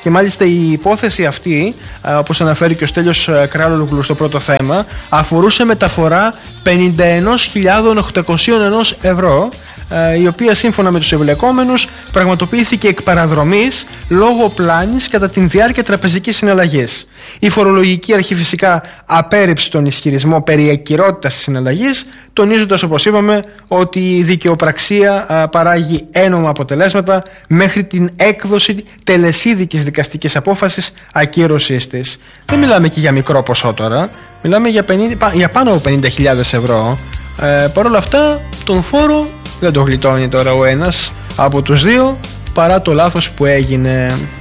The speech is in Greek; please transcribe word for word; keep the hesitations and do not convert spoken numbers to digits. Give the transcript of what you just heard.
Και μάλιστα η υπόθεση αυτή, όπως αναφέρει και ο Στέλιος Κράλογλου στο πρώτο θέμα, αφορούσε μεταφορά πενήντα εννέα χιλιάδες οκτακόσια ένα ευρώ, η οποία σύμφωνα με τους εμπλεκόμενους πραγματοποιήθηκε εκ παραδρομής λόγω πλάνης κατά τη διάρκεια τραπεζικής συναλλαγής. Η φορολογική αρχή φυσικά απέρριψε τον ισχυρισμό περί ακυρότητας της συναλλαγής, τονίζοντας, όπως είπαμε, ότι η δικαιοπραξία α, παράγει ένομα αποτελέσματα μέχρι την έκδοση τελεσίδικης δικαστικής απόφασης ακύρωσής της. Δεν μιλάμε και για μικρό ποσό τώρα, μιλάμε για, πενήντα, για πάνω από πενήντα χιλιάδες ευρώ. Ε, Παρ' όλα αυτά, τον φόρο δεν το γλιτώνει τώρα ο ένας από τους δύο, παρά το λάθος που έγινε.